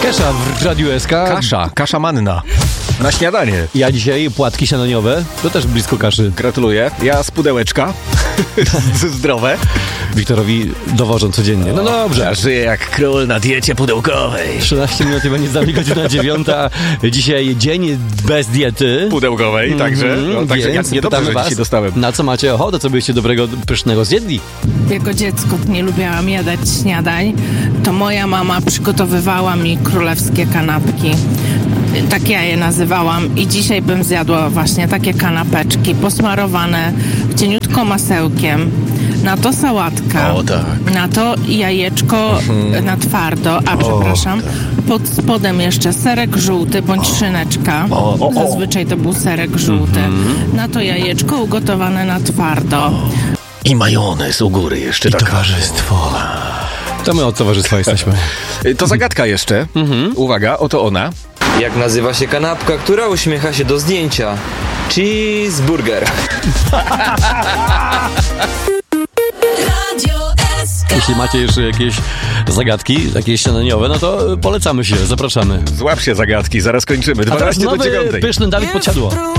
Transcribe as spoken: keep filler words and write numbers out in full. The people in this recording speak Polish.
Kesha w Radiu S K. Kasza, kasza manna. Na śniadanie. Ja dzisiaj płatki śniadaniowe, to też blisko kaszy. Gratuluję. Ja z pudełeczka. Zdrowe. Wiktorowi dowożą codziennie. No dobrze. Ja żyję jak król na diecie pudełkowej. trzynaście minut i będzie z nami godzina dziewiąta. Dzisiaj dzień bez diety. Pudełkowej, mm-hmm. także. No, także Więc nie dobrze, że was, dzisiaj dostałem. Na co macie ochotę, co byście dobrego, pysznego zjedli? Jako dziecko nie lubiałam jadać śniadań, to moja mama przygotowywała mi królewskie kanapki. Tak ja je nazywałam i dzisiaj bym zjadła właśnie takie kanapeczki posmarowane cieniutko masełkiem. Na to sałatka, o, tak. na to jajeczko mhm. na twardo, a przepraszam, tak. pod spodem jeszcze serek żółty bądź szyneczka. O, o, o. Zazwyczaj to był serek żółty. Mhm. Na to jajeczko ugotowane na twardo. I majonez u góry jeszcze. I taka. Towarzystwo. To my od towarzystwa jesteśmy. To zagadka jeszcze. Mhm. Uwaga, oto ona. Jak nazywa się kanapka, która uśmiecha się do zdjęcia? Cheeseburger. Jeśli macie jeszcze jakieś zagadki, takie śniadaniowe, no to polecamy się, zapraszamy. Złap się zagadki, zaraz kończymy. dwanaście do dziewiątej. Pyszny Dawid Podsiadło.